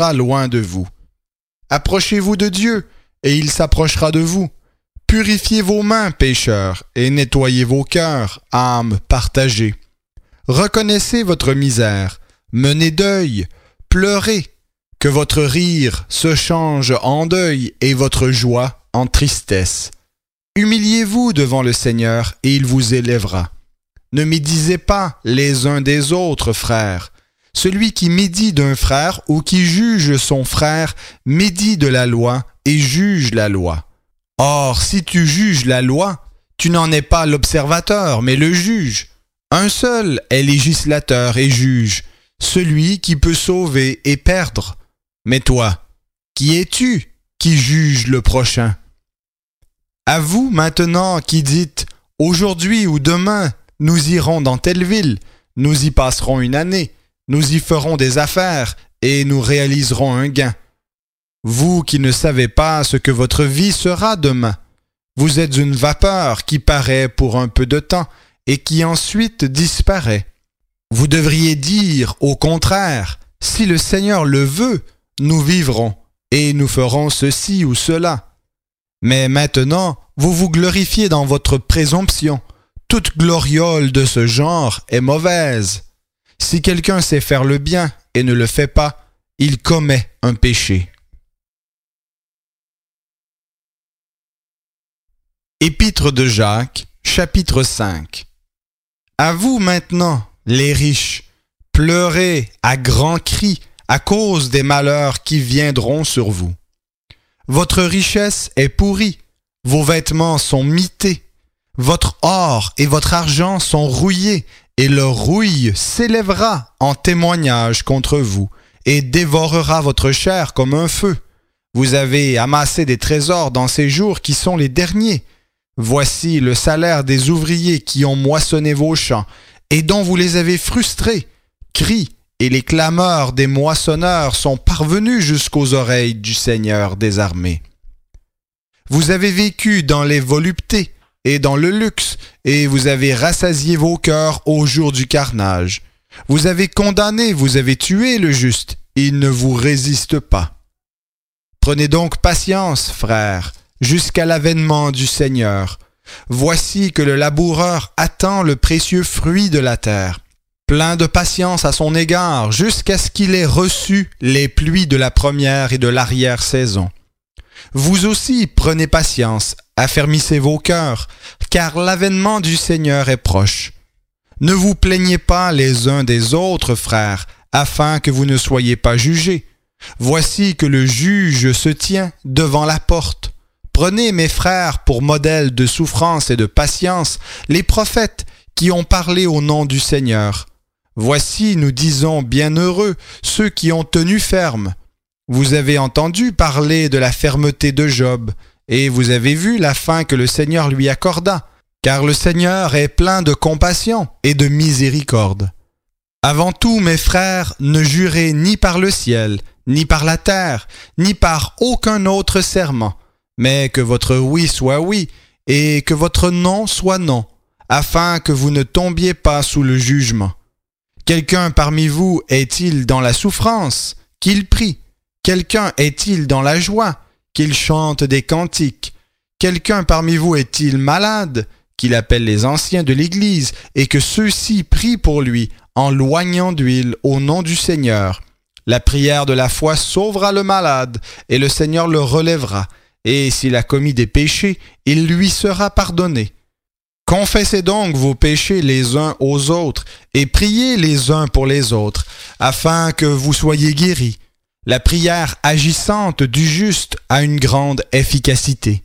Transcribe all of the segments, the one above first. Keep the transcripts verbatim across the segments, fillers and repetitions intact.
fuira loin de vous. Approchez-vous de Dieu, et il s'approchera de vous. Purifiez vos mains, pécheurs, et nettoyez vos cœurs, âmes partagées. Reconnaissez votre misère, menez deuil, pleurez, que votre rire se change en deuil et votre joie en tristesse. Humiliez-vous devant le Seigneur, et il vous élèvera. Ne médisez pas les uns des autres, frères. Celui qui médit d'un frère ou qui juge son frère médit de la loi et juge la loi. Or, si tu juges la loi, tu n'en es pas l'observateur, mais le juge. Un seul est législateur et juge, celui qui peut sauver et perdre. Mais toi, qui es-tu qui juge le prochain? À vous maintenant qui dites « Aujourd'hui ou demain, nous irons dans telle ville, nous y passerons une année, nous y ferons des affaires et nous réaliserons un gain. » Vous qui ne savez pas ce que votre vie sera demain, vous êtes une vapeur qui paraît pour un peu de temps et qui ensuite disparaît. Vous devriez dire au contraire, « Si le Seigneur le veut, nous vivrons et nous ferons ceci ou cela. » Mais maintenant, vous vous glorifiez dans votre présomption. Toute gloriole de ce genre est mauvaise. Si quelqu'un sait faire le bien et ne le fait pas, il commet un péché. Épître de Jacques, chapitre cinq. À vous maintenant, les riches, pleurez à grands cris à cause des malheurs qui viendront sur vous. Votre richesse est pourrie, vos vêtements sont mités, votre or et votre argent sont rouillés, et leur rouille s'élèvera en témoignage contre vous, et dévorera votre chair comme un feu. Vous avez amassé des trésors dans ces jours qui sont les derniers. Voici le salaire des ouvriers qui ont moissonné vos champs, et dont vous les avez frustrés. Cris et les clameurs des moissonneurs sont parvenus jusqu'aux oreilles du Seigneur des armées. Vous avez vécu dans les voluptés et dans le luxe, et vous avez rassasié vos cœurs au jour du carnage. Vous avez condamné, vous avez tué le juste, il ne vous résiste pas. Prenez donc patience, frères, jusqu'à l'avènement du Seigneur. Voici que le laboureur attend le précieux fruit de la terre, plein de patience à son égard, jusqu'à ce qu'il ait reçu les pluies de la première et de l'arrière-saison. Vous aussi prenez patience, affermissez vos cœurs, car l'avènement du Seigneur est proche. Ne vous plaignez pas les uns des autres, frères, afin que vous ne soyez pas jugés. Voici que le juge se tient devant la porte. Prenez, mes frères, pour modèle de souffrance et de patience, les prophètes qui ont parlé au nom du Seigneur. Voici, nous disons, bienheureux ceux qui ont tenu ferme. Vous avez entendu parler de la fermeté de Job, et vous avez vu la fin que le Seigneur lui accorda, car le Seigneur est plein de compassion et de miséricorde. Avant tout, mes frères, ne jurez ni par le ciel, ni par la terre, ni par aucun autre serment, mais que votre oui soit oui, et que votre non soit non, afin que vous ne tombiez pas sous le jugement. Quelqu'un parmi vous est-il dans la souffrance? Qu'il prie. Quelqu'un est-il dans la joie? Qu'il chante des cantiques. Quelqu'un parmi vous est-il malade? Qu'il appelle les anciens de l'Église, et que ceux-ci prient pour lui, en loignant d'huile au nom du Seigneur. La prière de la foi sauvera le malade, et le Seigneur le relèvera, et s'il a commis des péchés, il lui sera pardonné. Confessez donc vos péchés les uns aux autres, et priez les uns pour les autres, afin que vous soyez guéris. La prière agissante du juste a une grande efficacité.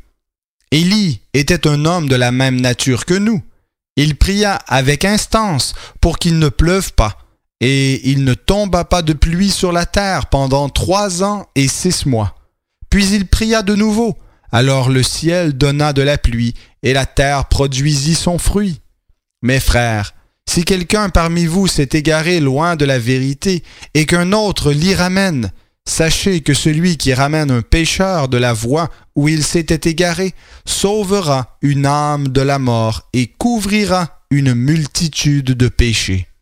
Élie était un homme de la même nature que nous. Il pria avec instance pour qu'il ne pleuve pas, et il ne tomba pas de pluie sur la terre pendant trois ans et six mois. Puis il pria de nouveau, alors le ciel donna de la pluie, et la terre produisit son fruit. Mes frères, si quelqu'un parmi vous s'est égaré loin de la vérité, et qu'un autre l'y ramène, sachez que celui qui ramène un pécheur de la voie où il s'était égaré sauvera une âme de la mort et couvrira une multitude de péchés.